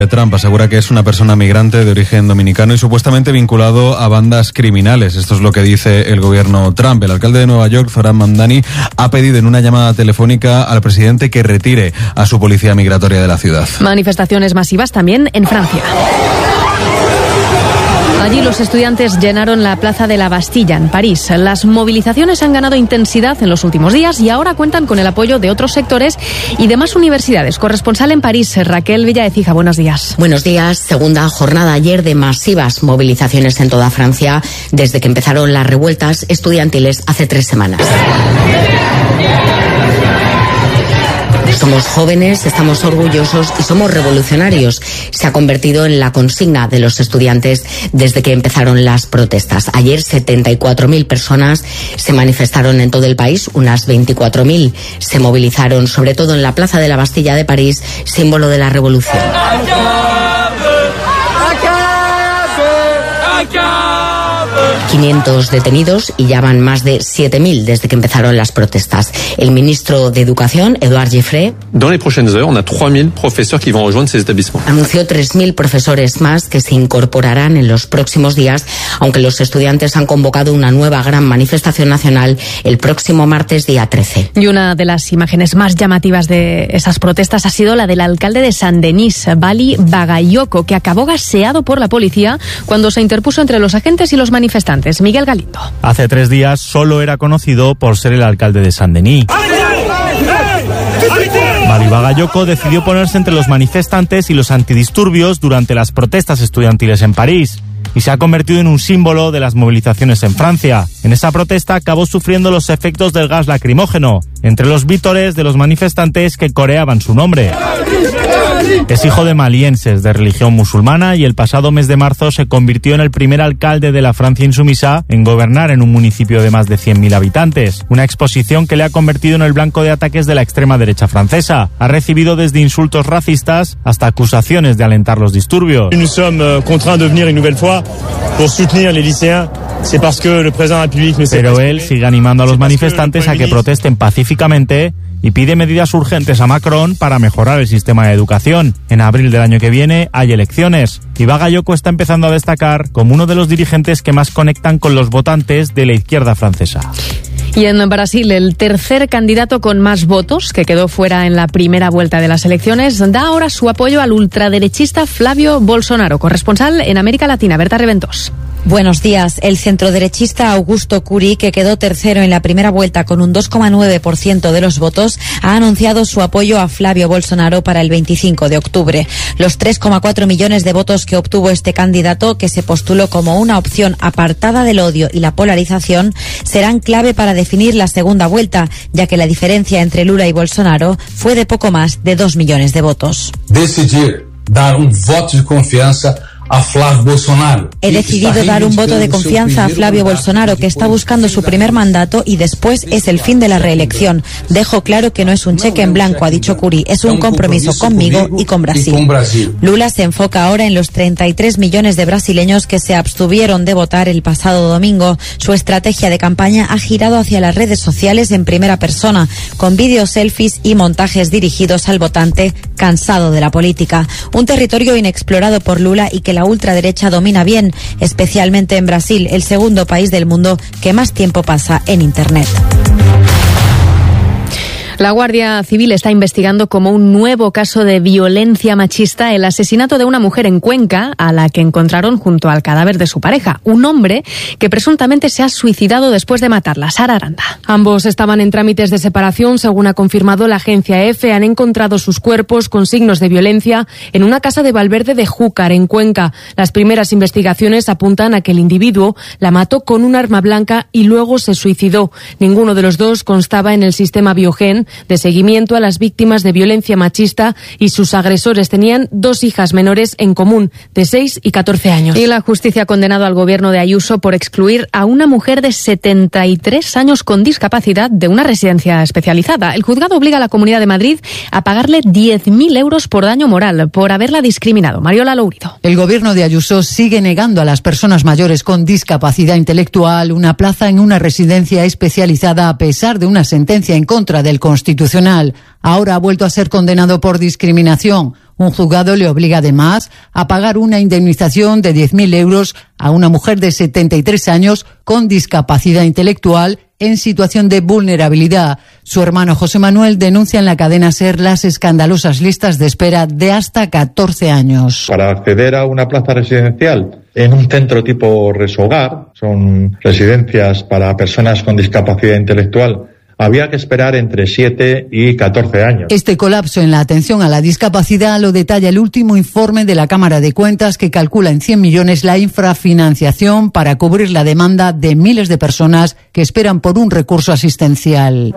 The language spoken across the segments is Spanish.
Trump asegura que es una persona migrante de origen dominicano y supuestamente vinculado a bandas criminales. Esto es lo que dice el gobierno Trump. El alcalde de Nueva York, Zohran Mamdani, ha pedido en una llamada telefónica al presidente que retire a su policía migratoria de la ciudad. Manifestaciones masivas también en Francia. Allí los estudiantes llenaron la plaza de la Bastilla, en París. Las movilizaciones han ganado intensidad en los últimos días y ahora cuentan con el apoyo de otros sectores y de más universidades. Corresponsal en París, Raquel Villaecija, buenos días. Buenos días. Segunda jornada ayer de masivas movilizaciones en toda Francia desde que empezaron las revueltas estudiantiles hace 3 semanas. Somos jóvenes, estamos orgullosos y somos revolucionarios. Se ha convertido en la consigna de los estudiantes desde que empezaron las protestas. Ayer 74.000 personas se manifestaron en todo el país, unas 24.000 se movilizaron, sobre todo en la Plaza de la Bastilla de París, símbolo de la revolución. 500 detenidos y ya van más de 7.000 desde que empezaron las protestas. El ministro de Educación, Édouard Giffre, anunció 3.000 profesores más que se incorporarán en los próximos días, aunque los estudiantes han convocado una nueva gran manifestación nacional el próximo martes, día 13. Y una de las imágenes más llamativas de esas protestas ha sido la del alcalde de Saint-Denis, Bali Bagayoko, que acabó gaseado por la policía cuando se interpuso entre los agentes y los manifestantes. Miguel Galindo. Hace 3 días solo era conocido por ser el alcalde de Saint-Denis. Bali Bagayoko decidió ponerse entre los manifestantes y los antidisturbios durante las protestas estudiantiles en París y se ha convertido en un símbolo de las movilizaciones en Francia. En esa protesta acabó sufriendo los efectos del gas lacrimógeno entre los vítores de los manifestantes que coreaban su nombre. Es hijo de malienses de religión musulmana y el pasado mes de marzo se convirtió en el primer alcalde de la Francia insumisa en gobernar en un municipio de más de 100.000 habitantes. Una exposición que le ha convertido en el blanco de ataques de la extrema derecha francesa. Ha recibido desde insultos racistas hasta acusaciones de alentar los disturbios. Nous sommes contraints de venir une nouvelle fois pour soutenir les lycéens. Pero él sigue animando a los manifestantes a que protesten pacíficamente y pide medidas urgentes a Macron para mejorar el sistema de educación. En abril del año que viene hay elecciones y Bagayoko está empezando a destacar como uno de los dirigentes que más conectan con los votantes de la izquierda francesa. Y en Brasil, el tercer candidato con más votos, que quedó fuera en la primera vuelta de las elecciones, da ahora su apoyo al ultraderechista Flavio Bolsonaro. Corresponsal en América Latina, Berta Reventós. Buenos días. El centroderechista Augusto Curi, que quedó tercero en la primera vuelta con un 2,9% de los votos, ha anunciado su apoyo a Flavio Bolsonaro para el 25 de octubre. Los 3,4 millones de votos que obtuvo este candidato, que se postuló como una opción apartada del odio y la polarización, serán clave para definir la segunda vuelta, ya que la diferencia entre Lula y Bolsonaro fue de poco más de 2 millones de votos. Decidir dar un voto de confianza a Flavio Bolsonaro. He decidido dar un voto de confianza a Flavio Bolsonaro, que está buscando su primer mandato y después es el fin de la reelección. Dejo claro que no es un cheque en blanco, ha dicho Curi, es un compromiso conmigo y con Brasil. Lula se enfoca ahora en los 33 millones de brasileños que se abstuvieron de votar el pasado domingo. Su estrategia de campaña ha girado hacia las redes sociales en primera persona, con vídeos, selfies y montajes dirigidos al votante cansado de la política. Un territorio inexplorado por Lula y que la ultraderecha domina bien, especialmente en Brasil, el segundo país del mundo que más tiempo pasa en Internet. La Guardia Civil está investigando como un nuevo caso de violencia machista el asesinato de una mujer en Cuenca a la que encontraron junto al cadáver de su pareja, un hombre que presuntamente se ha suicidado después de matarla. Sara Aranda. Ambos estaban en trámites de separación, según ha confirmado la agencia EFE. Han encontrado sus cuerpos con signos de violencia en una casa de Valverde de Júcar, en Cuenca. Las primeras investigaciones apuntan a que el individuo la mató con un arma blanca y luego se suicidó. Ninguno de los dos constaba en el sistema Biogen de seguimiento a las víctimas de violencia machista y sus agresores tenían 2 hijas menores en común, de 6 y 14 años. Y la justicia ha condenado al gobierno de Ayuso por excluir a una mujer de 73 años con discapacidad de una residencia especializada. El juzgado obliga a la Comunidad de Madrid a pagarle 10.000 euros por daño moral por haberla discriminado. Mariola Lourido. El gobierno de Ayuso sigue negando a las personas mayores con discapacidad intelectual una plaza en una residencia especializada a pesar de una sentencia en contra del Constitucional. Ahora ha vuelto a ser condenado por discriminación. Un juzgado le obliga además a pagar una indemnización de 10.000 euros a una mujer de 73 años con discapacidad intelectual en situación de vulnerabilidad. Su hermano José Manuel denuncia en la cadena SER las escandalosas listas de espera de hasta 14 años. Para acceder a una plaza residencial en un centro tipo Resogar, son residencias para personas con discapacidad intelectual, había que esperar entre 7 y 14 años. Este colapso en la atención a la discapacidad lo detalla el último informe de la Cámara de Cuentas, que calcula en 100 millones la infrafinanciación para cubrir la demanda de miles de personas que esperan por un recurso asistencial.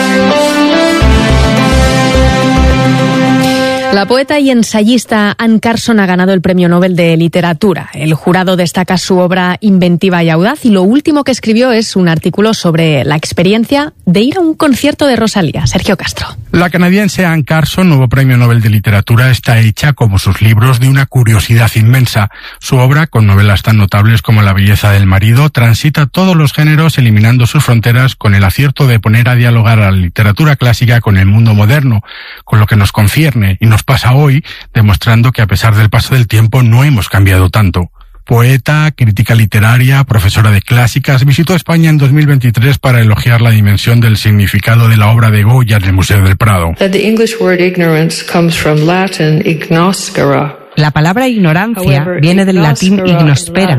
La poeta y ensayista Anne Carson ha ganado el Premio Nobel de Literatura. El jurado destaca su obra inventiva y audaz, y lo último que escribió es un artículo sobre la experiencia de ir a un concierto de Rosalía. Sergio Castro. La canadiense Anne Carson, nuevo Premio Nobel de Literatura, está hecha, como sus libros, de una curiosidad inmensa. Su obra, con novelas tan notables como La belleza del marido, transita todos los géneros, eliminando sus fronteras, con el acierto de poner a dialogar a la literatura clásica con el mundo moderno, con lo que nos concierne y nos pasa hoy, demostrando que a pesar del paso del tiempo no hemos cambiado tanto. Poeta, crítica literaria, profesora de clásicas, visitó España en 2023 para elogiar la dimensión del significado de la obra de Goya en el Museo del Prado. La palabra ignorancia viene del latín ignospera.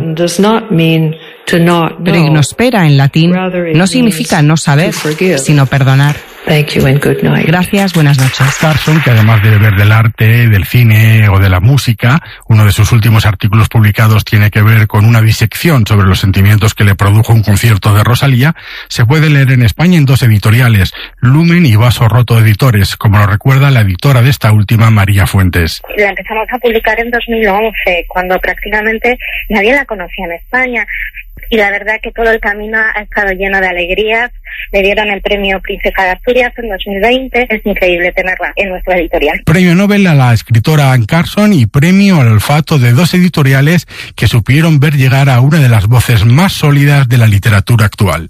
Pero ignospera en latín no significa no saber, sino perdonar. Gracias, buenas noches. Carson, que además de beber del arte, del cine o de la música, uno de sus últimos artículos publicados tiene que ver con una disección sobre los sentimientos que le produjo un concierto de Rosalía, se puede leer en España en 2 editoriales, Lumen y Vaso Roto Editores, como lo recuerda la editora de esta última, María Fuentes. La empezamos a publicar en 2011, cuando prácticamente nadie la conocía en España. Y la verdad que todo el camino ha estado lleno de alegrías. Le dieron el premio Princesa de Asturias en 2020. Es increíble tenerla en nuestra editorial. Premio Nobel a la escritora Anne Carson y premio al olfato de 2 editoriales que supieron ver llegar a una de las voces más sólidas de la literatura actual.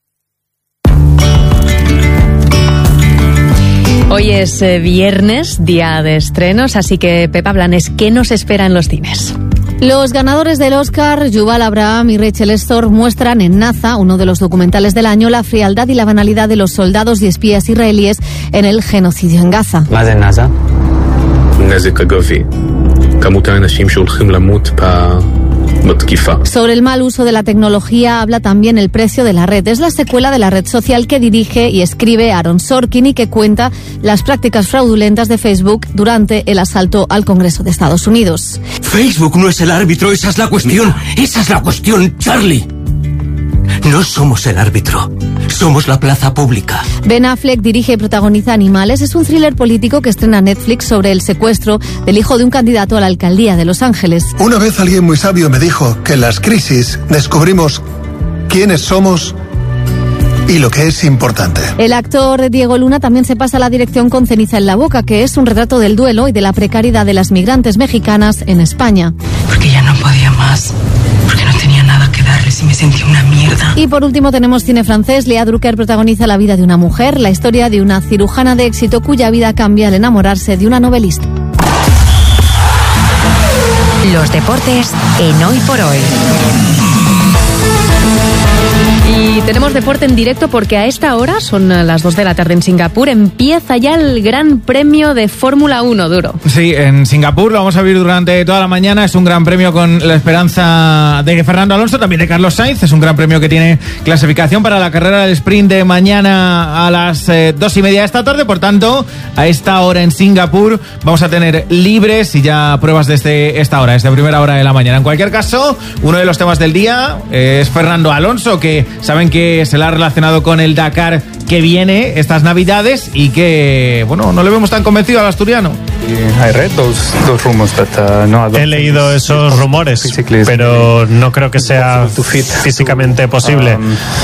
Hoy es viernes, día de estrenos, así que Pepa Blanes, ¿qué nos espera en los cines? Los ganadores del Oscar, Yuval Abraham y Rachel Estor, muestran en Naza, uno de los documentales del año, la frialdad y la banalidad de los soldados y espías israelíes en el genocidio en Gaza. Sobre el mal uso de la tecnología habla también El precio de la red. Es la secuela de La red social que dirige y escribe Aaron Sorkin y que cuenta las prácticas fraudulentas de Facebook durante el asalto al Congreso de Estados Unidos. Facebook no es el árbitro, esa es la cuestión. Esa es la cuestión, Charlie. No somos el árbitro, somos la plaza pública. Ben Affleck dirige y protagoniza Animales. Es un thriller político que estrena Netflix sobre el secuestro del hijo de un candidato a la alcaldía de Los Ángeles. Una vez alguien muy sabio me dijo que en las crisis descubrimos quiénes somos y lo que es importante. El actor Diego Luna también se pasa a la dirección con Ceniza en la boca, que es un retrato del duelo y de la precariedad de las migrantes mexicanas en España. Porque ya no podía más. Porque no tenía nada que darles y me sentía una mierda. Y por último tenemos cine francés. Lea Drucker protagoniza la vida de una mujer, la historia de una cirujana de éxito cuya vida cambia al enamorarse de una novelista. Los deportes en Hoy por Hoy. Y tenemos deporte en directo porque a esta hora, son las 2 de la tarde en Singapur, empieza ya el Gran Premio de Fórmula 1, Duro. Sí, en Singapur lo vamos a vivir durante toda la mañana. Es un gran premio con la esperanza de Fernando Alonso, también de Carlos Sainz. Es un gran premio que tiene clasificación para la carrera del sprint de mañana a las 2:30 de esta tarde. Por tanto, a esta hora en Singapur vamos a tener libres y ya pruebas desde esta hora, desde primera hora de la mañana. En cualquier caso, uno de los temas del día es Fernando Alonso, que saben que se la ha relacionado con el Dakar que viene estas Navidades y que, bueno, no le vemos tan convencido al asturiano. He leído esos rumores, pero no creo que sea físicamente posible.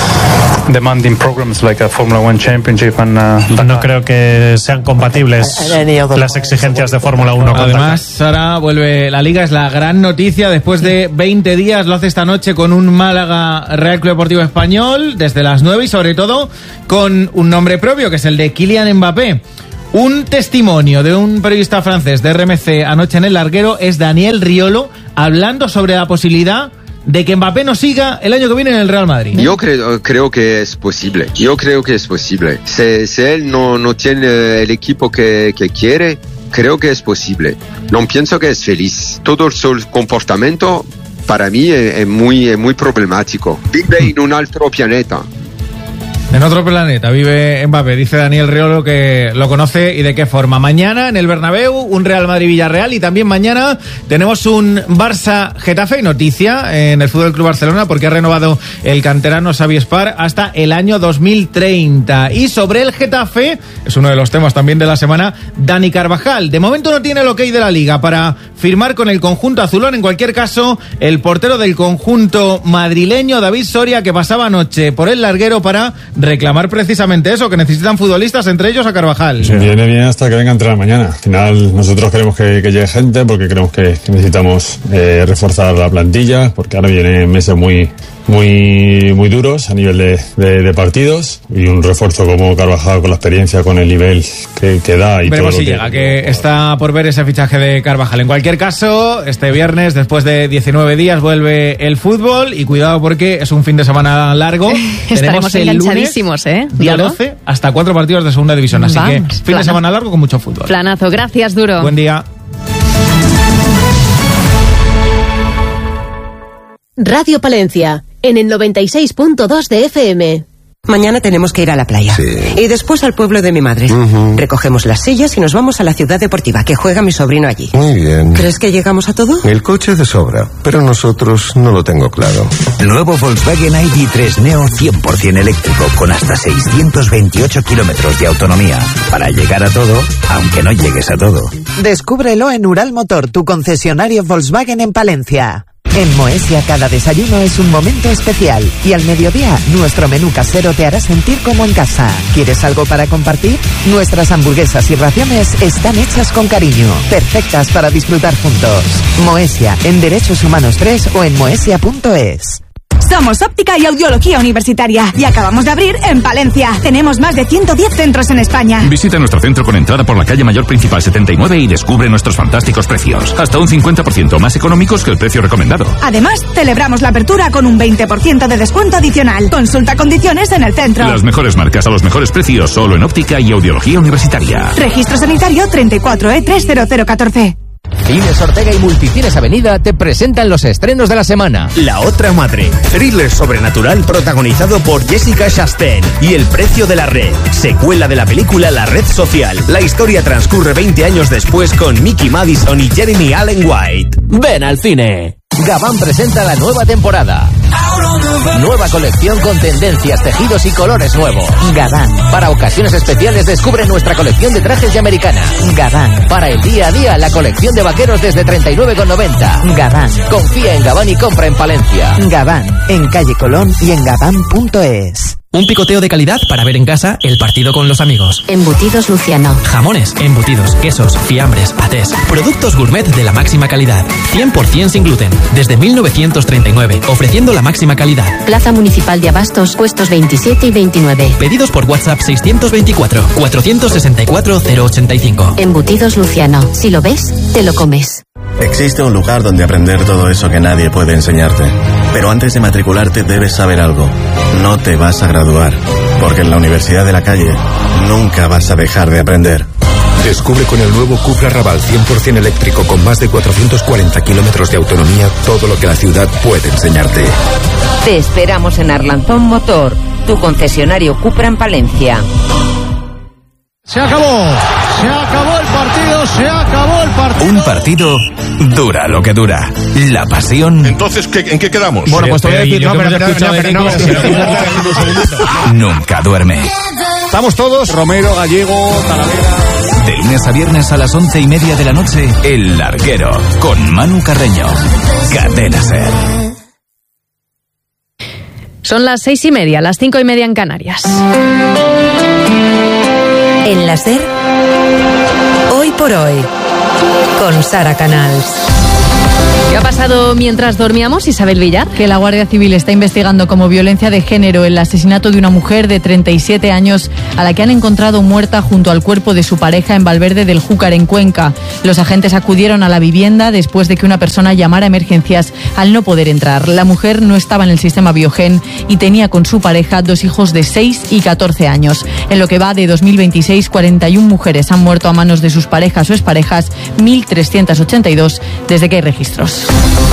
No creo que sean compatibles las exigencias de Fórmula 1. Además, ahora vuelve la Liga, es la gran noticia. Después de 20 días, lo hace esta noche con un Málaga Real Club Deportivo Español, desde las 9 y sobre todo con un nombre propio, que es el de Kylian Mbappé. Un testimonio de un periodista francés de RMC anoche en El Larguero es Daniel Riolo hablando sobre la posibilidad de que Mbappé no siga el año que viene en el Real Madrid. Yo creo que es posible. Si él no tiene el equipo que quiere, creo que es posible. No pienso que es feliz. Todo su comportamiento para mí es muy problemático. Vive en un otro planeta. En otro planeta vive Mbappé, dice Daniel Riolo que lo conoce y de qué forma. Mañana en el Bernabéu, un Real Madrid-Villarreal y también mañana tenemos un Barça-Getafe y noticia en el Fútbol Club Barcelona porque ha renovado el canterano Xavi Espar hasta el año 2030. Y sobre el Getafe, es uno de los temas también de la semana, Dani Carvajal. De momento no tiene el ok de la Liga para firmar con el conjunto azulón. En cualquier caso, el portero del conjunto madrileño, David Soria, que pasaba anoche por El Larguero para reclamar precisamente eso, que necesitan futbolistas, entre ellos a Carvajal. Sí, viene bien hasta que venga a entrenar mañana. Al final nosotros queremos que llegue gente porque creemos que necesitamos reforzar la plantilla, porque ahora vienen meses muy duros a nivel de partidos, y un refuerzo como Carvajal con la experiencia, con el nivel que da y veremos todo si lo llega, que está por ver ese fichaje de Carvajal. En cualquier caso, este viernes, después de 19 días, vuelve el fútbol y cuidado porque es un fin de semana largo. Estaremos enganchadísimos, día 12, hasta 4 partidos de segunda división, así que fin de semana largo con mucho fútbol. Planazo, gracias, Duro. Buen día. Radio Palencia, en el 96.2 de FM. Mañana tenemos que ir a la playa. Sí. Y después al pueblo de mi madre. Recogemos las sillas y nos vamos a la ciudad deportiva, que juega mi sobrino allí. Muy bien. ¿Crees que llegamos a todo? El coche de sobra, pero nosotros no lo tengo claro. Nuevo Volkswagen ID3 Neo 100% eléctrico, con hasta 628 kilómetros de autonomía. Para llegar a todo, aunque no llegues a todo. Descúbrelo en Ural Motor, tu concesionario Volkswagen en Palencia. En Moesia cada desayuno es un momento especial y al mediodía nuestro menú casero te hará sentir como en casa. ¿Quieres algo para compartir? Nuestras hamburguesas y raciones están hechas con cariño, perfectas para disfrutar juntos. Moesia, en Derechos Humanos 3 o en moesia.es. Somos Óptica y Audiología Universitaria y acabamos de abrir en Palencia. Tenemos más de 110 centros en España. Visita nuestro centro con entrada por la calle Mayor Principal 79 y descubre nuestros fantásticos precios. Hasta un 50% más económicos que el precio recomendado. Además, celebramos la apertura con un 20% de descuento adicional. Consulta condiciones en el centro. Las mejores marcas a los mejores precios solo en Óptica y Audiología Universitaria. Registro sanitario 34E30014. Cines Ortega y Multicines Avenida te presentan los estrenos de la semana. La otra madre, thriller sobrenatural protagonizado por Jessica Chastain, y El precio de la red, secuela de la película La red social. La historia transcurre 20 años después con Mickey Madison y Jeremy Allen White. Ven al cine. Gabán presenta la nueva temporada. Nueva colección con tendencias, tejidos y colores nuevos. Gabán. Para ocasiones especiales descubre nuestra colección de trajes de americana. Gabán. Para el día a día, la colección de vaqueros desde 39,90. Gabán. Confía en Gabán y compra en Palencia. Gabán. En calle Colón y en gabán.es. Un picoteo de calidad para ver en casa el partido con los amigos. Embutidos Luciano. Jamones, embutidos, quesos, fiambres, patés. Productos gourmet de la máxima calidad. 100% sin gluten. Desde 1939, ofreciendo la máxima calidad. Plaza Municipal de Abastos, puestos 27 y 29. Pedidos por WhatsApp 624-464-085. Embutidos Luciano. Si lo ves, te lo comes. Existe un lugar donde aprender todo eso que nadie puede enseñarte. Pero antes de matricularte debes saber algo. No te vas a graduar, porque en la Universidad de la Calle nunca vas a dejar de aprender. Descubre con el nuevo Cupra Raval 100% eléctrico con más de 440 kilómetros de autonomía todo lo que la ciudad puede enseñarte. Te esperamos en Arlanzón Motor, tu concesionario Cupra en Palencia. Se acabó el partido, se acabó el partido. Un partido dura lo que dura. La pasión. Entonces, ¿en qué quedamos? Bueno, pues te voy a decir, nunca duerme. Estamos todos, Romero, Gallego, Talavera. De lunes a viernes a las 11:30 de la noche, El Larguero, con Manu Carreño. Cadena Ser. Son las 6:30, las 5:30 en Canarias. En la SER, Hoy por Hoy, con Sara Canals. ¿Qué ha pasado pasado mientras dormíamos, Isabel Villar? Que la Guardia Civil está investigando como violencia de género el asesinato de una mujer de 37 años a la que han encontrado muerta junto al cuerpo de su pareja en Valverde del Júcar, en Cuenca. Los agentes acudieron a la vivienda después de que una persona llamara a emergencias al no poder entrar. La mujer no estaba en el sistema Biogen y tenía con su pareja 2 hijos de 6 y 14 años. En lo que va de 2026, 41 mujeres han muerto a manos de sus parejas o exparejas, 1.382 desde que hay registros.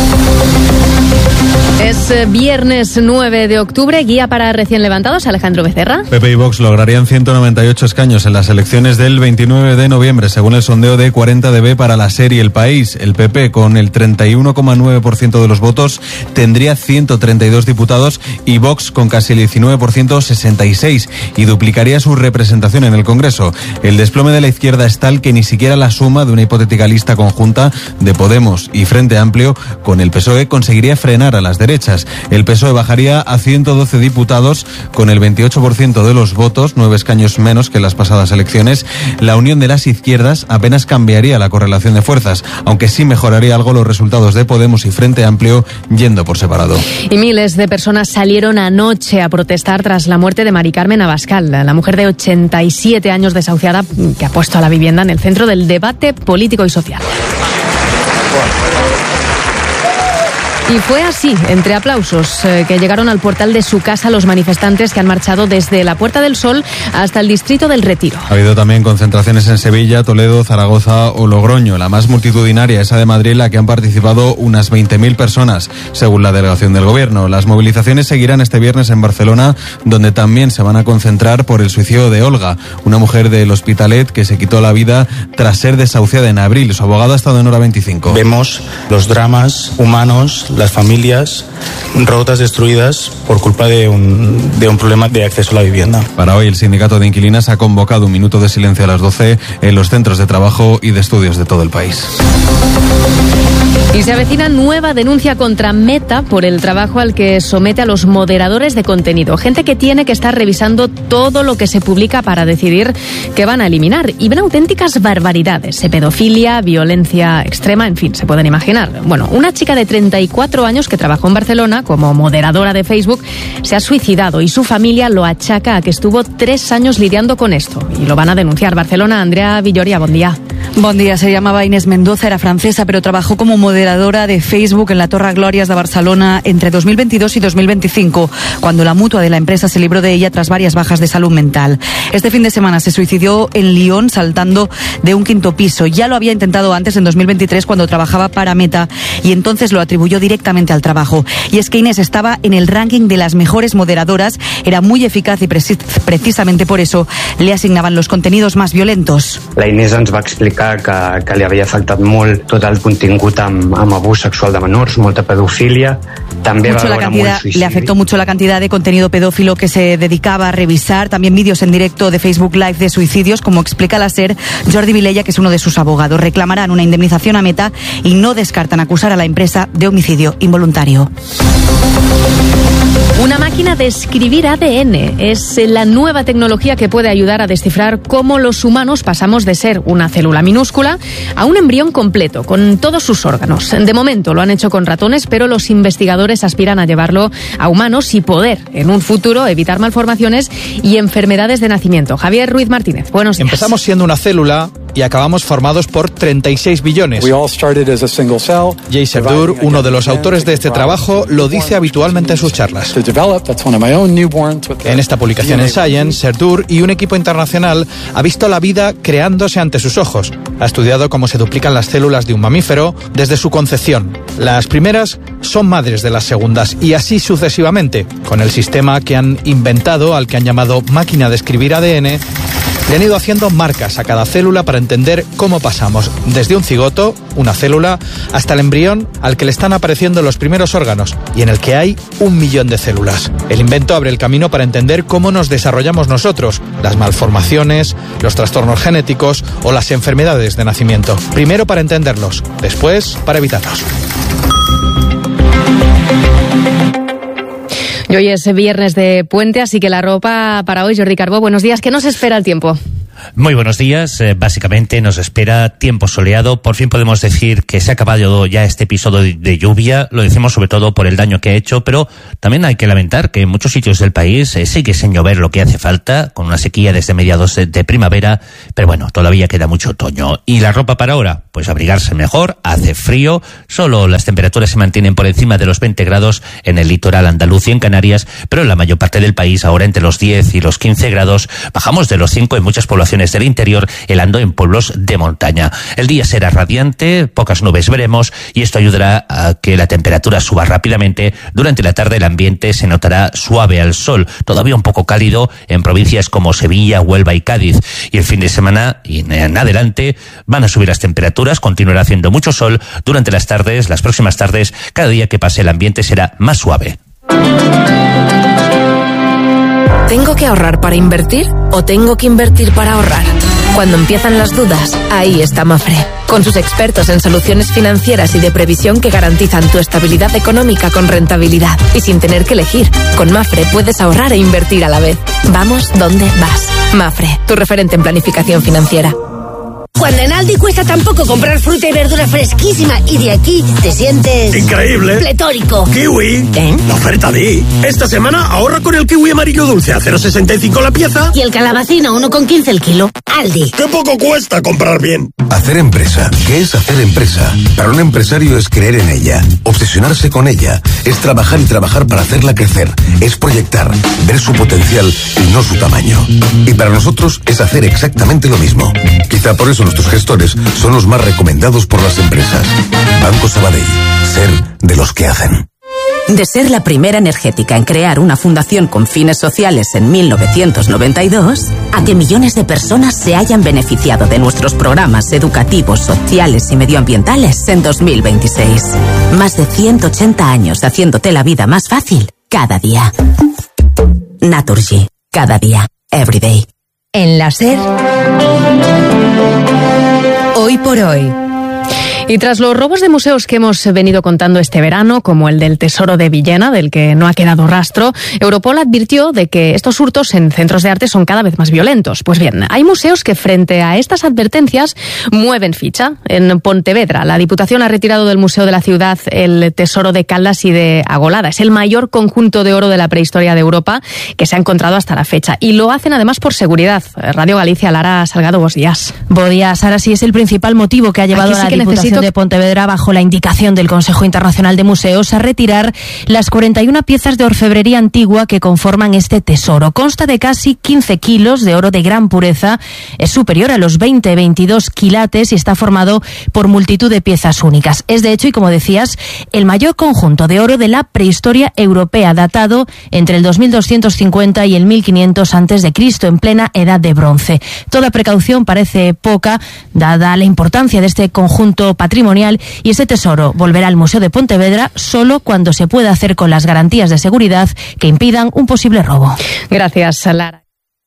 Es viernes 9 de octubre, guía para recién levantados, Alejandro Becerra. PP y Vox lograrían 198 escaños en las elecciones del 29 de noviembre, según el sondeo de 40DB para la serie El País. El PP, con el 31,9% de los votos, tendría 132 diputados y Vox, con casi el 19%, 66, y duplicaría su representación en el Congreso. El desplome de la izquierda es tal que ni siquiera la suma de una hipotética lista conjunta de Podemos y Frente Amplio con el PSOE conseguiría frenar a las derechas. El PSOE bajaría a 112 diputados con el 28% de los votos, 9 escaños menos que en las pasadas elecciones. La unión de las izquierdas apenas cambiaría la correlación de fuerzas, aunque sí mejoraría algo los resultados de Podemos y Frente Amplio yendo por separado. Y miles de personas salieron anoche a protestar tras la muerte de Mari Carmen Abascal, la mujer de 87 años desahuciada que ha puesto a la vivienda en el centro del debate político y social. Y fue así, entre aplausos, que llegaron al portal de su casa los manifestantes que han marchado desde la Puerta del Sol hasta el distrito del Retiro. Ha habido también concentraciones en Sevilla, Toledo, Zaragoza o Logroño. La más multitudinaria, esa de Madrid, la que han participado unas 20.000 personas, según la delegación del Gobierno. Las movilizaciones seguirán este viernes en Barcelona, donde también se van a concentrar por el suicidio de Olga, una mujer del Hospitalet que se quitó la vida tras ser desahuciada en abril. Su abogada ha estado en Hora 25. Vemos los dramas humanos, las familias rotas, destruidas por culpa de un problema de acceso a la vivienda. Para hoy el sindicato de inquilinas ha convocado un minuto de silencio a las 12 en los centros de trabajo y de estudios de todo el país. Y se avecina nueva denuncia contra Meta por el trabajo al que somete a los moderadores de contenido. Gente que tiene que estar revisando todo lo que se publica para decidir qué van a eliminar. Y ven auténticas barbaridades. Pedofilia, violencia extrema, en fin, se pueden imaginar. Bueno, una chica de 34 años que trabajó en Barcelona como moderadora de Facebook se ha suicidado y su familia lo achaca a que estuvo 3 años lidiando con esto. Y lo van a denunciar. Barcelona, Andrea Villoria, buen día. Bon dia, se llamaba Inés Mendoza, era francesa, pero trabajó como moderadora de Facebook en la Torre Glòries de Barcelona entre 2022 y 2025, cuando la mutua de la empresa se libró de ella tras varias bajas de salud mental. Este fin de semana se suicidó en Lyon saltando de un 5º piso. Ya lo había intentado antes, en 2023, cuando trabajaba para Meta, y entonces lo atribuyó directamente al trabajo. Y es que Inés estaba en el ranking de las mejores moderadoras, era muy eficaz y precisamente por eso le asignaban los contenidos más violentos. La Inés ens va explicar que li havia afectat molt tot el contingut amb abús sexual de menors, molta pedofilia. També va veure molt suïcidi. Le afectó mucho la cantidad de contenido pedófilo que se dedicaba a revisar, también vídeos en directo de Facebook Live de suicidios, como explica la SER Jordi Vilella, que es uno de sus abogados. Reclamarán una indemnización a Meta y no descartan acusar a la empresa de homicidio involuntario. Una máquina de escribir ADN es la nueva tecnología que puede ayudar a descifrar cómo los humanos pasamos de ser una célula minúscula a un embrión completo, con todos sus órganos. De momento lo han hecho con ratones, pero los investigadores aspiran a llevarlo a humanos y poder, en un futuro, evitar malformaciones y enfermedades de nacimiento. Javier Ruiz Martínez, buenos días. Empezamos siendo una célula y acabamos formados por 36 billones. Jay Serdure, uno de los autores de este trabajo, lo dice habitualmente en sus charlas. En esta publicación en Science, Serdure y un equipo internacional ha visto la vida creándose ante sus ojos. Ha estudiado cómo se duplican las células de un mamífero desde su concepción. Las primeras son madres de las segundas y así sucesivamente. Con el sistema que han inventado, al que han llamado máquina de escribir ADN, le han ido haciendo marcas a cada célula para entender cómo pasamos desde un cigoto, una célula, hasta el embrión al que le están apareciendo los primeros órganos y en el que hay 1 millón de células. El invento abre el camino para entender cómo nos desarrollamos nosotros, las malformaciones, los trastornos genéticos o las enfermedades de nacimiento. Primero para entenderlos, después para evitarlos. Y hoy es viernes de puente, así que la ropa para hoy, Jordi Carbó, buenos días. ¿Qué nos espera el tiempo? Muy buenos días. Básicamente nos espera tiempo soleado. Por fin podemos decir que se ha acabado ya este episodio de lluvia. Lo decimos sobre todo por el daño que ha hecho, pero también hay que lamentar que en muchos sitios del país sigue sin llover lo que hace falta, con una sequía desde mediados de primavera, pero bueno, todavía queda mucho otoño. ¿Y la ropa para ahora? Pues abrigarse mejor, hace frío, solo las temperaturas se mantienen por encima de los 20 grados en el litoral andaluz y en Canarias, pero en la mayor parte del país ahora entre los 10 y los 15 grados, bajamos de los 5 en muchas poblaciones del interior, helando en pueblos de montaña. El día será radiante, pocas nubes veremos y esto ayudará a que la temperatura suba rápidamente. Durante la tarde el ambiente se notará suave al sol, todavía un poco cálido en provincias como Sevilla, Huelva y Cádiz. Y el fin de semana y en adelante van a subir las temperaturas, continuará haciendo mucho sol. Durante las tardes, las próximas tardes, cada día que pase el ambiente será más suave. ¿Tengo que ahorrar para invertir o tengo que invertir para ahorrar? Cuando empiezan las dudas, ahí está Mafre. Con sus expertos en soluciones financieras y de previsión que garantizan tu estabilidad económica con rentabilidad. Y sin tener que elegir, con Mafre puedes ahorrar e invertir a la vez. Vamos donde vas. Mafre, tu referente en planificación financiera. Cuando en Aldi cuesta tan poco comprar fruta y verdura fresquísima y de aquí te sientes... ¡increíble! ¡Pletórico! ¡Kiwi! La oferta Di. Esta semana ahorra con el kiwi amarillo dulce a 0,65 la pieza. Y el calabacín a 1,15 el kilo. Aldi. ¡Qué poco cuesta comprar bien! Hacer empresa. ¿Qué es hacer empresa? Para un empresario es creer en ella, obsesionarse con ella, es trabajar y trabajar para hacerla crecer, es proyectar, ver su potencial y no su tamaño. Y para nosotros es hacer exactamente lo mismo. Quizá por eso nuestros gestores son los más recomendados por las empresas. Banco Sabadell. Ser de los que hacen. De ser la primera energética en crear una fundación con fines sociales en 1992, a que millones de personas se hayan beneficiado de nuestros programas educativos, sociales y medioambientales en 2026. Más de 180 años haciéndote la vida más fácil cada día. Naturgy. Cada día. Every day. En la SER, hoy por hoy. Y tras los robos de museos que hemos venido contando este verano, como el del Tesoro de Villena, del que no ha quedado rastro, Europol advirtió de que estos hurtos en centros de arte son cada vez más violentos. Pues bien, hay museos que frente a estas advertencias mueven ficha. En Pontevedra, la Diputación ha retirado del Museo de la Ciudad el Tesoro de Caldas y de Agolada. Es el mayor conjunto de oro de la prehistoria de Europa que se ha encontrado hasta la fecha. Y lo hacen además por seguridad. Radio Galicia, Lara Salgado, buenos días. Buenos días. Ahora sí es el principal motivo que ha llevado a la Diputación de Pontevedra, bajo la indicación del Consejo Internacional de Museos, a retirar las 41 piezas de orfebrería antigua que conforman este tesoro. Consta de casi 15 kilos de oro de gran pureza, es superior a los 20-22 quilates y está formado por multitud de piezas únicas. Es de hecho, y como decías, el mayor conjunto de oro de la prehistoria europea, datado entre el 2250 y el 1500 a.C., en plena Edad de Bronce. Toda precaución parece poca, dada la importancia de este conjunto patrimonial, y ese tesoro volverá al Museo de Pontevedra solo cuando se pueda hacer con las garantías de seguridad que impidan un posible robo. Gracias, Lara.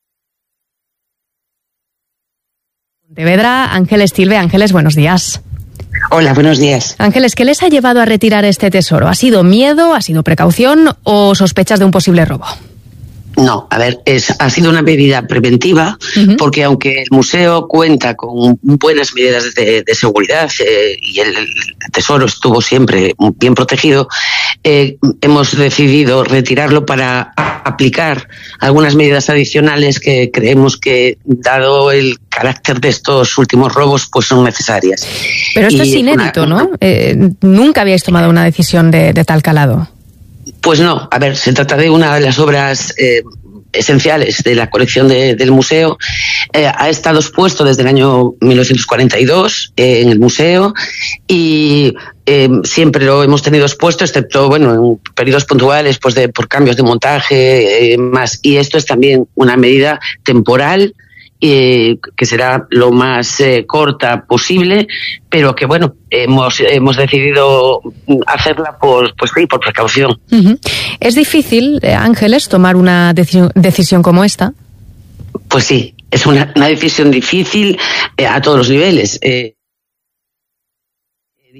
Pontevedra, Ángeles Tilbe. Ángeles, buenos días. Hola, buenos días. Ángeles, ¿qué les ha llevado a retirar este tesoro? ¿Ha sido miedo, ha sido precaución o sospechas de un posible robo? No, a ver, ha sido una medida preventiva, porque aunque el museo cuenta con buenas medidas de seguridad y el tesoro estuvo siempre bien protegido, hemos decidido retirarlo para aplicar algunas medidas adicionales que creemos que, dado el carácter de estos últimos robos, pues son necesarias. Pero esto es inédito, ¿no? Nunca habíais tomado una decisión de tal calado. Pues no, a ver, se trata de una de las obras esenciales de la colección del museo. Ha estado expuesto desde el año 1942 en el museo y siempre lo hemos tenido expuesto, excepto bueno, en periodos puntuales pues por cambios de montaje más. Y esto es también una medida temporal que será lo más corta posible, pero que bueno, hemos decidido hacerla por precaución. ¿Es difícil, Ángeles, tomar una decisión como esta? Pues sí, es una decisión difícil a todos los niveles. He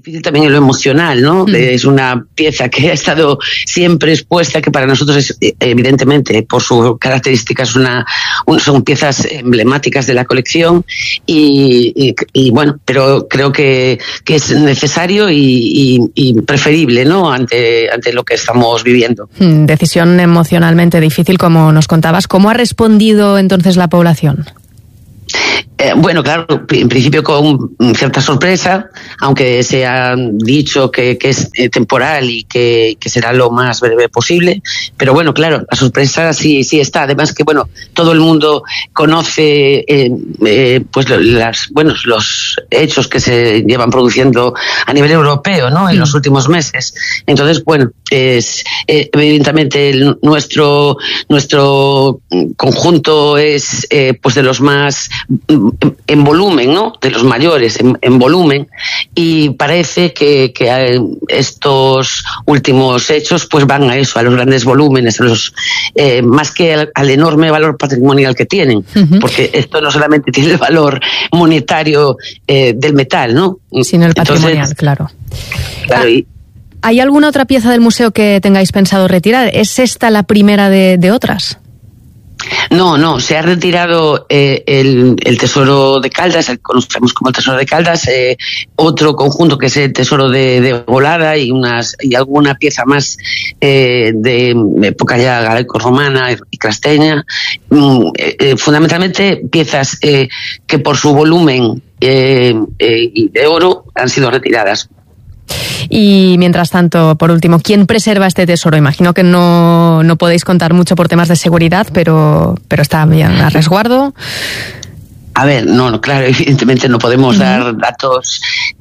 difícil también en lo emocional, ¿no? Es una pieza que ha estado siempre expuesta, que para nosotros es, evidentemente, por sus características, son piezas emblemáticas de la colección y bueno, pero creo que es necesario y preferible, ¿no? Ante lo que estamos viviendo. Decisión emocionalmente difícil, como nos contabas. ¿Cómo ha respondido entonces la población? Bueno, claro, en principio con cierta sorpresa, aunque se ha dicho que es temporal y que será lo más breve posible, pero bueno, claro, la sorpresa sí está. Además que, bueno, todo el mundo conoce pues los hechos que se llevan produciendo a nivel europeo, ¿no? En los últimos meses. Entonces, bueno, es evidentemente nuestro conjunto es pues de los más en volumen, ¿no? De los mayores en volumen, y parece que estos últimos hechos pues van a eso, a los grandes volúmenes, a los más que al enorme valor patrimonial que tienen, porque esto no solamente tiene el valor monetario del metal, ¿no? Sino el patrimonial. Entonces, claro. ¿Hay alguna otra pieza del museo que tengáis pensado retirar? ¿Es esta la primera de otras? No, se ha retirado el Tesoro de Caldas, el que conocemos como el Tesoro de Caldas, otro conjunto que es el Tesoro de Golada y alguna pieza más de época ya greco-romana y casteña, fundamentalmente piezas que por su volumen y de oro han sido retiradas. Y mientras tanto, por último, ¿quién preserva este tesoro? Imagino que no podéis contar mucho por temas de seguridad, pero está bien a resguardo. A ver, no, claro, evidentemente no podemos dar datos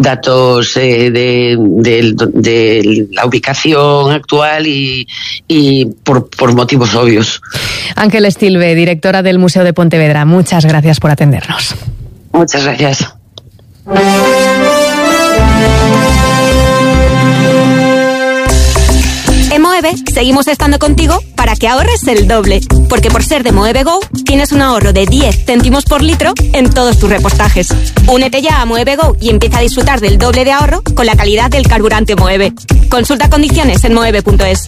de la ubicación actual y por motivos obvios. Ángel Estilbe, directora del Museo de Pontevedra, muchas gracias por atendernos. Muchas gracias. En Moeve seguimos estando contigo para que ahorres el doble, porque por ser de Moeve Go tienes un ahorro de 10 céntimos por litro en todos tus repostajes. Únete ya a Moeve Go y empieza a disfrutar del doble de ahorro con la calidad del carburante Moeve. Consulta condiciones en moeve.es.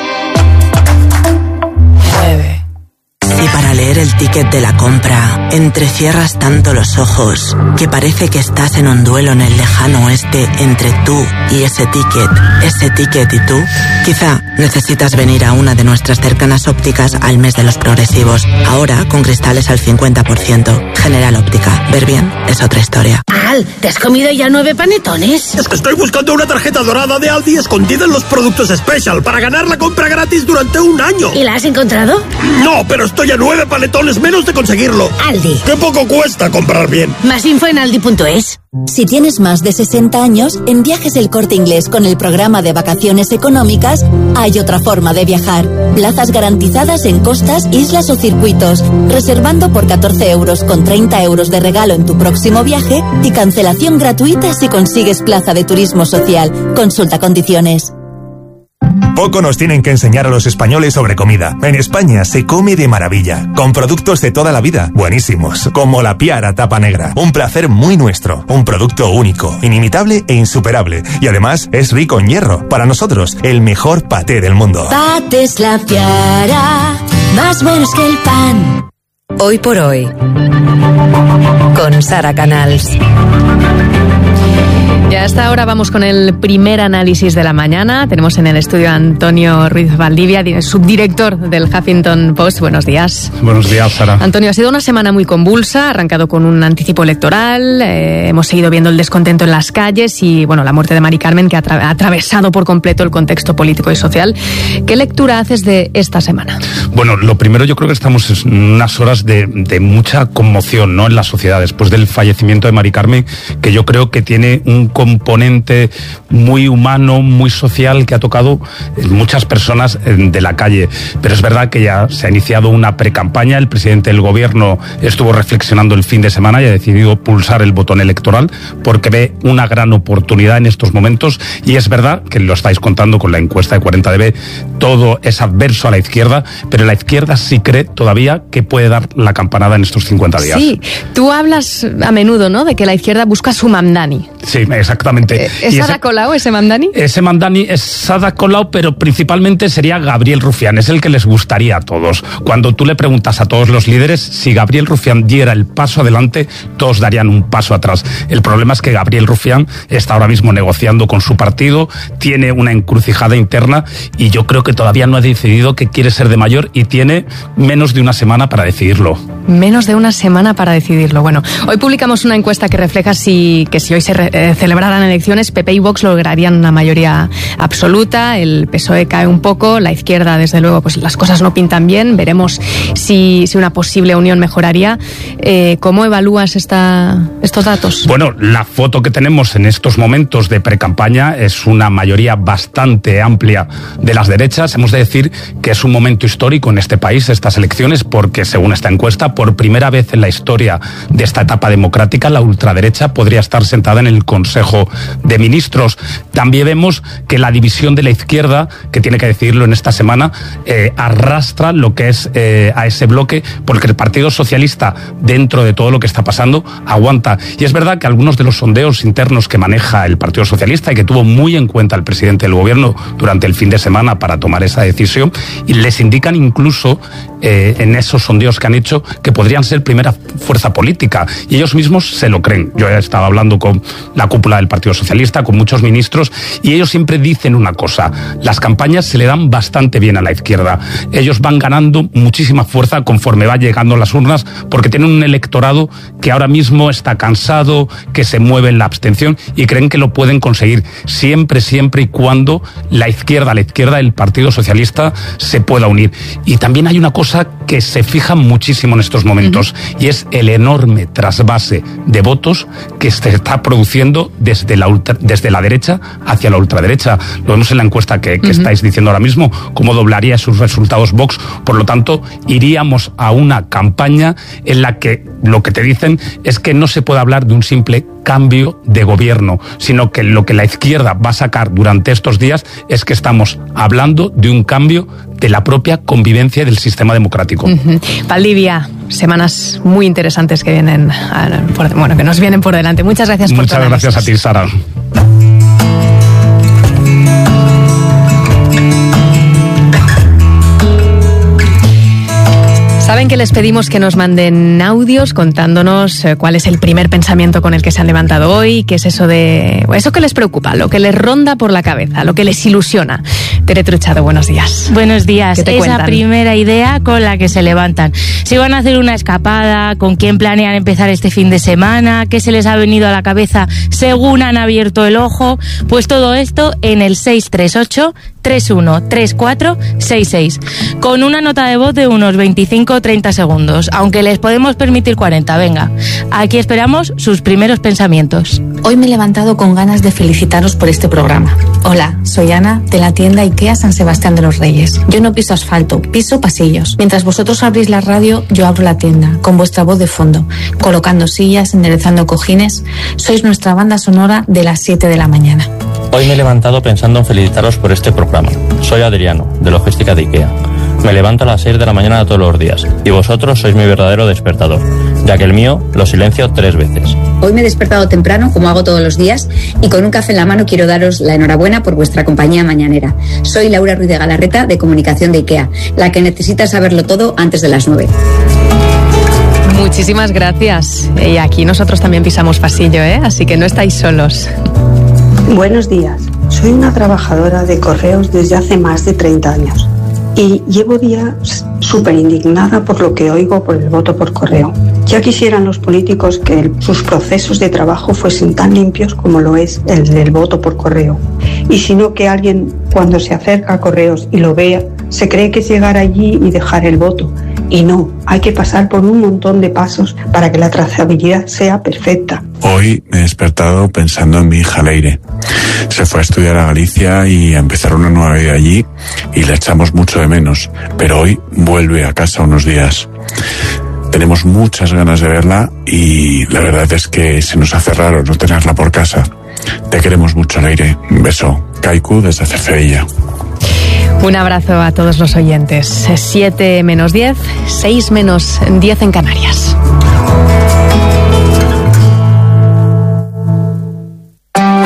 Moeve. Si para leer el ticket de la compra entrecierras tanto los ojos que parece que estás en un duelo en el lejano oeste entre tú y ese ticket y tú, quizá necesitas venir a una de nuestras cercanas ópticas al mes de los progresivos. Ahora con cristales al 50%. General Óptica. Ver bien es otra historia. Al, ¿te has comido ya 9 panetones? Es que estoy buscando una tarjeta dorada de Aldi escondida en los productos Special para ganar la compra gratis durante un año. ¿Y la has encontrado? No, pero estoy a 9 panetones menos de conseguirlo. Aldi. Qué poco cuesta comprar bien. Más info en aldi.es. Si tienes más de 60 años, en Viajes El Corte Inglés con el programa de vacaciones económicas hay otra forma de viajar. Plazas garantizadas en costas, islas o circuitos. Reservando por 14 euros con 30 euros de regalo en tu próximo viaje y cancelación gratuita si consigues plaza de turismo social. Consulta condiciones. Poco nos tienen que enseñar a los españoles sobre comida. En España se come de maravilla, con productos de toda la vida, buenísimos, como la Piara Tapa Negra. Un placer muy nuestro, un producto único, inimitable e insuperable. Y además es rico en hierro. Para nosotros, el mejor paté del mundo. Patés La Piara, más buenos que el pan. Hoy por hoy, con Sara Canals. Y hasta ahora vamos con el primer análisis de la mañana. Tenemos en el estudio a Antonio Ruiz Valdivia, subdirector del Huffington Post. Buenos días. Buenos días, Sara. Antonio, ha sido una semana muy convulsa, arrancado con un anticipo electoral. Hemos seguido viendo el descontento en las calles y, bueno, la muerte de Mari Carmen, que ha atravesado por completo el contexto político y social. ¿Qué lectura haces de esta semana? Bueno, lo primero, yo creo que estamos en unas horas de mucha conmoción, ¿no?, en la sociedad, después del fallecimiento de Mari Carmen, que yo creo que tiene un componente muy humano, muy social, que ha tocado muchas personas de la calle. Pero es verdad que ya se ha iniciado una precampaña. El presidente del gobierno estuvo reflexionando el fin de semana y ha decidido pulsar el botón electoral porque ve una gran oportunidad en estos momentos. Y es verdad que lo estáis contando con la encuesta de 40DB, todo es adverso a la izquierda, pero la izquierda sí cree todavía que puede dar la campanada en estos 50 días. Sí, tú hablas a menudo, ¿no?, de que la izquierda busca su Mamdani. Sí, exactamente. ¿Es Ada Colau ese Mandani? Ese Mandani es Ada Colau, pero principalmente sería Gabriel Rufián, es el que les gustaría a todos. Cuando tú le preguntas a todos los líderes, si Gabriel Rufián diera el paso adelante, todos darían un paso atrás. El problema es que Gabriel Rufián está ahora mismo negociando con su partido, tiene una encrucijada interna y yo creo que todavía no ha decidido que quiere ser de mayor y tiene menos de una semana para decidirlo. Menos de una semana para decidirlo. Bueno, hoy publicamos una encuesta que refleja que si hoy se celebraran elecciones, PP y Vox lograrían una mayoría absoluta, el PSOE cae un poco, la izquierda, desde luego, pues las cosas no pintan bien, veremos si una posible unión mejoraría. ¿Cómo evalúas estos datos? Bueno, la foto que tenemos en estos momentos de precampaña es una mayoría bastante amplia de las derechas. Hemos de decir que es un momento histórico en este país, estas elecciones, porque según esta encuesta, por primera vez en la historia de esta etapa democrática, la ultraderecha podría estar sentada en el Consejo de Ministros. También vemos que la división de la izquierda, que tiene que decidirlo en esta semana, arrastra lo que es a ese bloque, porque el Partido Socialista, dentro de todo lo que está pasando, aguanta. Y es verdad que algunos de los sondeos internos que maneja el Partido Socialista y que tuvo muy en cuenta el presidente del gobierno durante el fin de semana para tomar esa decisión, y les indican incluso en esos sondeos que han hecho que podrían ser primera fuerza política, y ellos mismos se lo creen. Yo he estado hablando con la cúpula del Partido Socialista, con muchos ministros, y ellos siempre dicen una cosa: las campañas se le dan bastante bien a la izquierda. Ellos van ganando muchísima fuerza conforme va llegando a las urnas, porque tienen un electorado que ahora mismo está cansado, que se mueve en la abstención, y creen que lo pueden conseguir siempre y cuando la izquierda, el Partido Socialista, se pueda unir. Y también hay una cosa que se fija muchísimo en estos momentos, y es el enorme trasvase de votos que se está produciendo desde la derecha hacia la ultraderecha. Lo vemos en la encuesta que estáis diciendo ahora mismo, cómo doblaría sus resultados Vox. Por lo tanto, iríamos a una campaña en la que lo que te dicen es que no se puede hablar de un simple cambio de gobierno, sino que lo que la izquierda va a sacar durante estos días es que estamos hablando de un cambio de la propia convivencia del sistema democrático. Valdivia, semanas muy interesantes que vienen, que nos vienen por delante. Muchas gracias por todo. Muchas gracias a ti, Sara. Saben que les pedimos que nos manden audios contándonos cuál es el primer pensamiento con el que se han levantado hoy, qué es eso que les preocupa, lo que les ronda por la cabeza, lo que les ilusiona. Tere Truchado, buenos días. Buenos días. ¿Qué te Esa cuentan? Primera idea con la que se levantan. Si van a hacer una escapada, con quién planean empezar este fin de semana, qué se les ha venido a la cabeza según han abierto el ojo, pues todo esto en el 638 313466, con una nota de voz de unos 25-30 segundos, aunque les podemos permitir 40. Venga, aquí esperamos sus primeros pensamientos. Hoy me he levantado con ganas de felicitaros por este programa. Hola, soy Ana, de la tienda IKEA San Sebastián de los Reyes. Yo no piso asfalto, piso pasillos. Mientras vosotros abrís la radio, yo abro la tienda, con vuestra voz de fondo, colocando sillas, enderezando cojines. Sois nuestra banda sonora de las 7 de la mañana. Hoy me he levantado pensando en felicitaros por este programa. Soy Adriano, de Logística de IKEA. Me levanto a las 6 de la mañana todos los días, y vosotros sois mi verdadero despertador, ya que el mío lo silencio 3 veces. Hoy me he despertado temprano, como hago todos los días, y con un café en la mano quiero daros la enhorabuena por vuestra compañía mañanera. Soy Laura Ruiz de Galarreta, de Comunicación de IKEA, la que necesita saberlo todo antes de las 9. Muchísimas gracias. Y aquí nosotros también pisamos pasillo, así que no estáis solos. Buenos días. Soy una trabajadora de correos desde hace más de 30 años y llevo días súper indignada por lo que oigo por el voto por correo. Ya quisieran los políticos que sus procesos de trabajo fuesen tan limpios como lo es el del voto por correo. Y si no, que alguien, cuando se acerca a correos y lo vea, se cree que es llegar allí y dejar el voto. Y no, hay que pasar por un montón de pasos para que la trazabilidad sea perfecta. Hoy me he despertado pensando en mi hija Leire. Se fue a estudiar a Galicia y a empezar una nueva vida allí, y la echamos mucho de menos, pero hoy vuelve a casa unos días. Tenemos muchas ganas de verla y la verdad es que se nos hace raro no tenerla por casa. Te queremos mucho, Leire. Un beso. Kaiku desde Cercedilla. Un abrazo a todos los oyentes. 7 menos 10, 6 menos 10 en Canarias.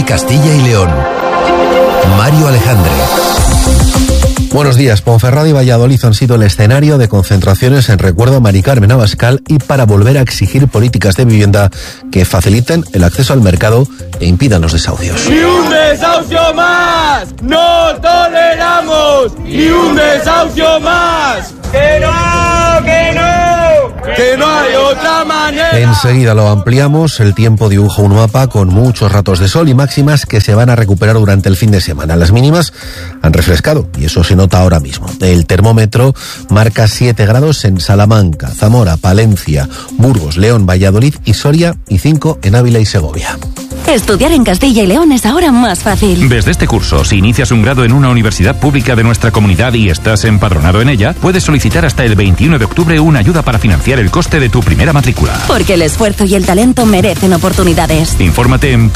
Castilla y León. Mario Alejandre. Buenos días. Ponferrada y Valladolid han sido el escenario de concentraciones en recuerdo a Mari Carmen Abascal y para volver a exigir políticas de vivienda que faciliten el acceso al mercado e impidan los desahucios. ¡Ni un desahucio más! ¡No toleramos! ¡Ni un desahucio más! ¡Que no! ¡Que no! ¡Que no hay otra manera! Enseguida lo ampliamos. El tiempo dibuja un mapa con muchos ratos de sol y máximas que se van a recuperar durante el fin de semana. Las mínimas han refrescado y eso se nota ahora mismo. El termómetro marca 7 grados en Salamanca, Zamora, Palencia, Burgos, León, Valladolid y Soria y 5 en Ávila y Segovia. Estudiar en Castilla y León es ahora más fácil. Desde este curso, si inicias un grado en una universidad pública de nuestra comunidad y estás empadronado en ella, puedes solicitar hasta el 21 de octubre una ayuda para financiar el coste de tu primera matrícula. Porque el esfuerzo y el talento merecen oportunidades. Infórmate en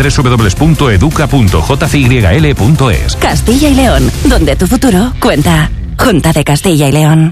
www.educa.jcyl.es. Castilla y León, donde tu futuro cuenta. Junta de Castilla y León.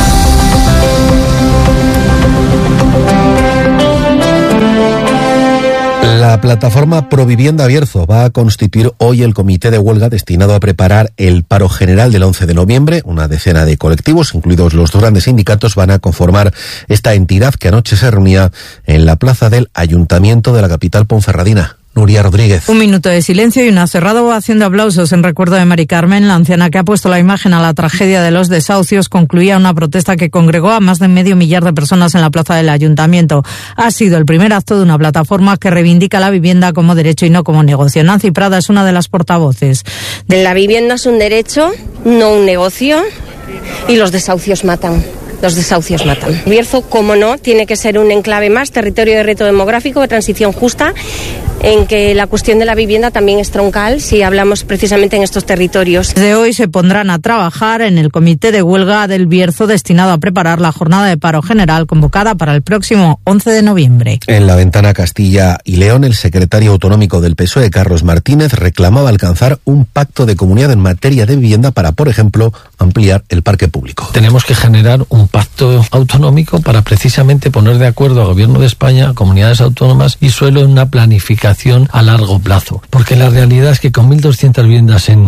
La plataforma Provivienda Bierzo va a constituir hoy el comité de huelga destinado a preparar el paro general del 11 de noviembre. Una decena de colectivos, incluidos los dos grandes sindicatos, van a conformar esta entidad que anoche se reunía en la plaza del Ayuntamiento de la capital ponferradina. Nuria Rodríguez. Un minuto de silencio y una cerrada ovación de aplausos en recuerdo de Mari Carmen, la anciana que ha puesto la imagen a la tragedia de los desahucios. Concluía una protesta que congregó a más de 500,000 de personas en la plaza del Ayuntamiento. Ha sido el primer acto de una plataforma que reivindica la vivienda como derecho y no como negocio. Nancy Prada es una de las portavoces. La vivienda es un derecho, no un negocio, y los desahucios matan. Los desahucios matan. Bierzo, como no, tiene que ser un enclave más, territorio de reto demográfico, de transición justa, en que la cuestión de la vivienda también es troncal si hablamos precisamente en estos territorios. Desde hoy se pondrán a trabajar en el comité de huelga del Bierzo destinado a preparar la jornada de paro general convocada para el próximo 11 de noviembre. En la ventana Castilla y León, el secretario autonómico del PSOE, Carlos Martínez, reclamaba alcanzar un pacto de comunidad en materia de vivienda para, por ejemplo, ampliar el parque público. Tenemos que generar un pacto autonómico para precisamente poner de acuerdo al Gobierno de España, comunidades autónomas y suelo en una planificación a largo plazo. Porque la realidad es que con 1.200 viviendas en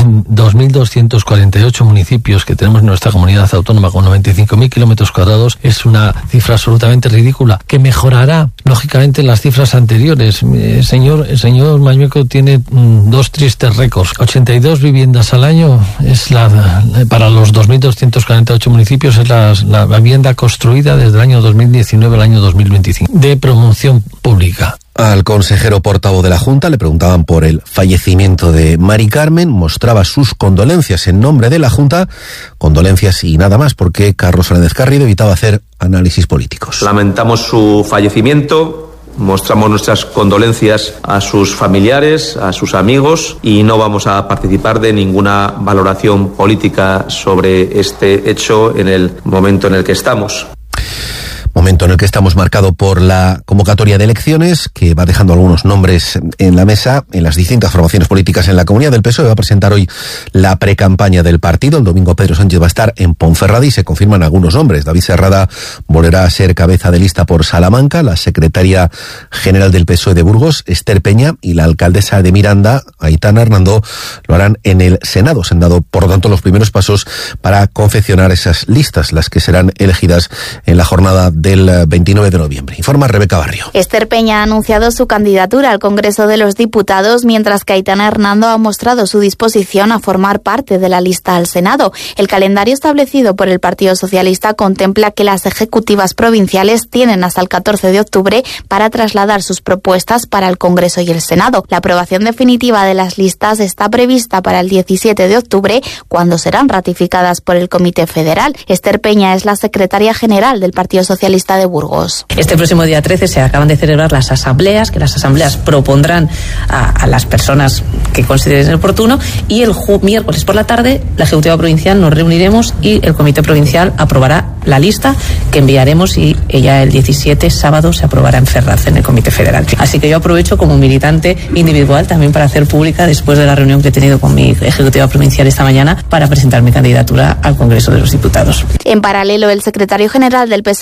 2.248 municipios que tenemos en nuestra comunidad autónoma con 95.000 kilómetros cuadrados es una cifra absolutamente ridícula que mejorará lógicamente las cifras anteriores. El señor Mañueco tiene dos tristes récords. 82 viviendas al año es para los 2.248 municipios es la vivienda construida desde el año 2019 al año 2025 de promoción pública. Al consejero portavoz de la Junta le preguntaban por el fallecimiento de Mari Carmen, mostraba sus condolencias en nombre de la Junta, condolencias y nada más, porque Carlos Fernández Carrido evitaba hacer análisis políticos. Lamentamos su fallecimiento. Mostramos nuestras condolencias a sus familiares, a sus amigos y no vamos a participar de ninguna valoración política sobre este hecho en el momento en el que estamos. Momento en el que estamos marcado por la convocatoria de elecciones, que va dejando algunos nombres en la mesa en las distintas formaciones políticas en la comunidad. Del PSOE va a presentar hoy la precampaña del partido. El domingo Pedro Sánchez va a estar en Ponferrada y se confirman algunos nombres. David Serrada volverá a ser cabeza de lista por Salamanca, la secretaria general del PSOE de Burgos, Esther Peña, y la alcaldesa de Miranda, Aitana Hernando, lo harán en el Senado. Se han dado, por lo tanto, los primeros pasos para confeccionar esas listas, las que serán elegidas en la jornada del 29 de noviembre. Informa Rebeca Barrio. Esther Peña ha anunciado su candidatura al Congreso de los Diputados, mientras que Aitana Hernando ha mostrado su disposición a formar parte de la lista al Senado. El calendario establecido por el Partido Socialista contempla que las ejecutivas provinciales tienen hasta el 14 de octubre para trasladar sus propuestas para el Congreso y el Senado. La aprobación definitiva de las listas está prevista para el 17 de octubre, cuando serán ratificadas por el Comité Federal. Esther Peña es la secretaria general del Partido Socialista de Burgos. Este próximo día 13 se acaban de celebrar las asambleas, que las asambleas propondrán a las personas que consideren oportuno, y el miércoles por la tarde la Ejecutiva Provincial nos reuniremos y el Comité Provincial aprobará la lista que enviaremos y ella el 17 sábado se aprobará en Ferraz, en el Comité Federal. Así que yo aprovecho como militante individual también para hacer pública, después de la reunión que he tenido con mi Ejecutiva Provincial esta mañana, para presentar mi candidatura al Congreso de los Diputados. En paralelo, el secretario general del PSOE de Castilla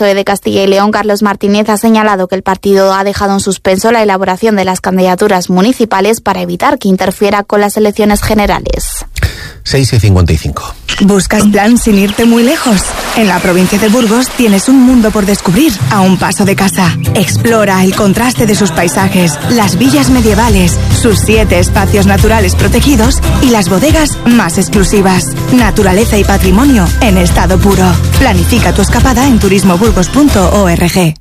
Castilla y León, Carlos Martínez, ha señalado que el partido ha dejado en suspenso la elaboración de las candidaturas municipales para evitar que interfiera con las elecciones generales. 6:55. ¿Buscas plan sin irte muy lejos? En la provincia de Burgos tienes un mundo por descubrir a un paso de casa. Explora el contraste de sus paisajes, las villas medievales, sus 7 espacios naturales protegidos y las bodegas más exclusivas. Naturaleza y patrimonio en estado puro. Planifica tu escapada en turismoburgos.org.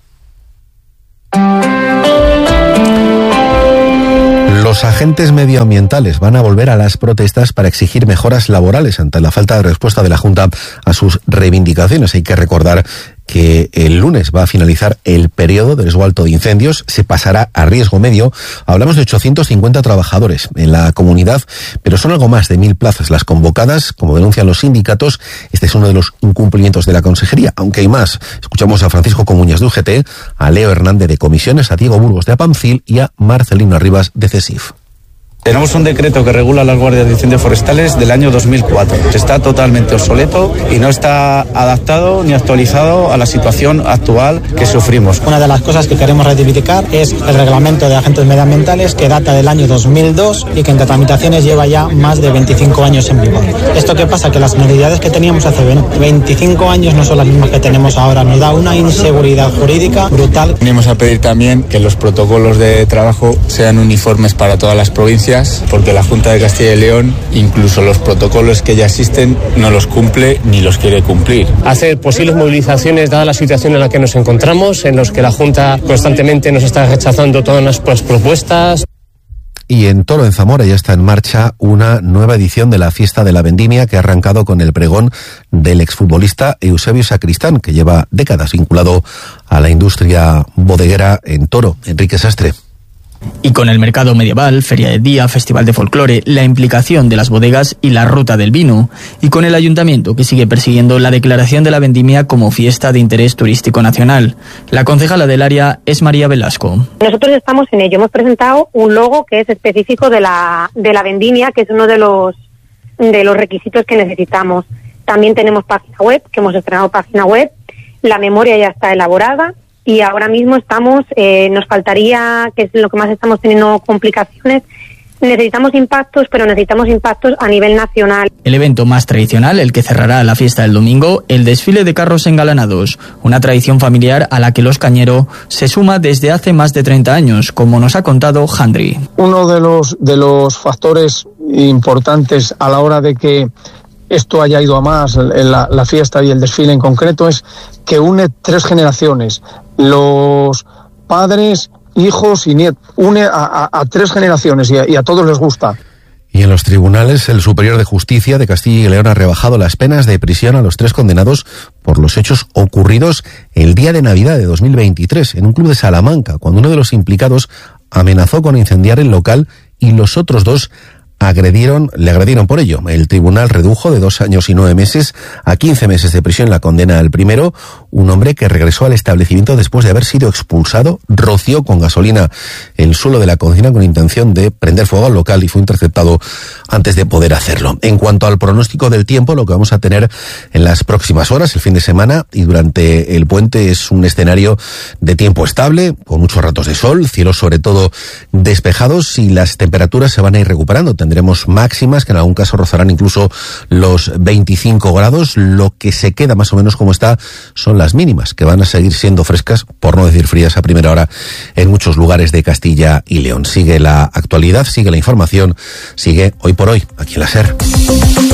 Los agentes medioambientales van a volver a las protestas para exigir mejoras laborales ante la falta de respuesta de la Junta a sus reivindicaciones. Hay que recordar que el lunes va a finalizar el periodo de riesgo alto de incendios, se pasará a riesgo medio. Hablamos de 850 trabajadores en la comunidad, pero son algo más de 1.000 plazas las convocadas, como denuncian los sindicatos. Este es uno de los incumplimientos de la consejería, aunque hay más. Escuchamos a Francisco Comuñas de UGT, a Leo Hernández de Comisiones, a Diego Burgos de APAMCIL y a Marcelino Arribas de CESIF. Tenemos un decreto que regula las guardias de incendios forestales del año 2004. Está totalmente obsoleto y no está adaptado ni actualizado a la situación actual que sufrimos. Una de las cosas que queremos reivindicar es el reglamento de agentes medioambientales que data del año 2002 y que en tramitaciones lleva ya más de 25 años en vigor. ¿Esto qué pasa? Que las medidas que teníamos hace 25 años no son las mismas que tenemos ahora. Nos da una inseguridad jurídica brutal. Venimos a pedir también que los protocolos de trabajo sean uniformes para todas las provincias, porque la Junta de Castilla y León, incluso los protocolos que ya existen, no los cumple ni los quiere cumplir. Hacer posibles movilizaciones dada la situación en la que nos encontramos, en los que la Junta constantemente nos está rechazando todas las propuestas. Y en Toro, en Zamora, ya está en marcha una nueva edición de la Fiesta de la Vendimia, que ha arrancado con el pregón del exfutbolista Eusebio Sacristán, que lleva décadas vinculado a la industria bodeguera en Toro. Enrique Sastre. Y con el mercado medieval, feria de día, festival de folclore, la implicación de las bodegas y la ruta del vino. Y con el ayuntamiento, que sigue persiguiendo la declaración de la vendimia como fiesta de interés turístico nacional. La concejala del área es María Velasco. Nosotros estamos en ello. Hemos presentado un logo que es específico de la vendimia, que es uno de los requisitos que necesitamos. También tenemos página web, que hemos estrenado página web. La memoria ya está elaborada. Y ahora mismo estamos, nos faltaría, que es lo que más estamos teniendo complicaciones, necesitamos impactos, pero necesitamos impactos a nivel nacional. El evento más tradicional, el que cerrará la fiesta del domingo, el desfile de carros engalanados, una tradición familiar a la que Los Cañero se suma desde hace más de 30 años, como nos ha contado Jandri. Uno de los factores importantes a la hora de que esto haya ido a más, la fiesta y el desfile en concreto, es que une 3 generaciones, los padres, hijos y nietos, une a 3 generaciones y a todos les gusta. Y en los tribunales, el Superior de Justicia de Castilla y León ha rebajado las penas de prisión a los 3 condenados por los hechos ocurridos el día de Navidad de 2023 en un club de Salamanca, cuando uno de los implicados amenazó con incendiar el local y los otros 2 le agredieron por ello. El tribunal redujo de 2 años y 9 meses a 15 meses de prisión la condena al primero, un hombre que regresó al establecimiento después de haber sido expulsado, roció con gasolina el suelo de la cocina con intención de prender fuego al local y fue interceptado antes de poder hacerlo. En cuanto al pronóstico del tiempo, lo que vamos a tener en las próximas horas, el fin de semana y durante el puente, es un escenario de tiempo estable, con muchos ratos de sol, cielos sobre todo despejados y las temperaturas se van a ir recuperando. Tendremos máximas que en algún caso rozarán incluso los 25 grados. Lo que se queda más o menos como está son las mínimas, que van a seguir siendo frescas, por no decir frías, a primera hora en muchos lugares de Castilla y León. Sigue la actualidad, sigue la información, sigue Hoy por Hoy, aquí en la SER.